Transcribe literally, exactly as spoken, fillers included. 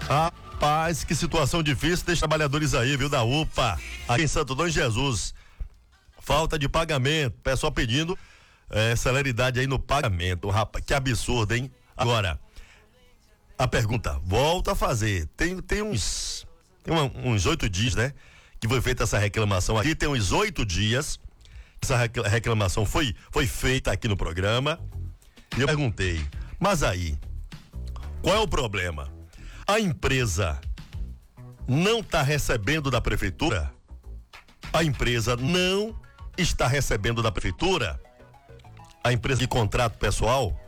Rapaz, que situação difícil dos trabalhadores aí, viu, da U P A, aqui em Santo Antônio de Jesus. Falta de pagamento, pessoal pedindo é, celeridade aí no pagamento, rapaz, que absurdo, hein? Agora, a pergunta, volta a fazer, tem, tem uns, tem uma, uns oito dias, né, que foi feita essa reclamação aqui, tem uns oito dias, essa reclamação foi, foi feita aqui no programa, e eu perguntei, mas aí, qual é o problema? A empresa não está recebendo da prefeitura? A empresa não está recebendo da prefeitura? A empresa de contrato pessoal?